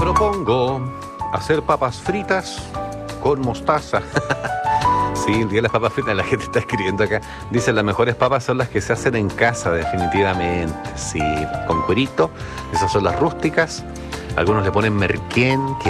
propongo hacer papas fritas con mostaza. Sí, el día de las papas fritas, la gente está escribiendo acá. Dice, las mejores papas son las que se hacen en casa, definitivamente. Sí, con cuerito. Esas son las rústicas. Algunos le ponen merquén, que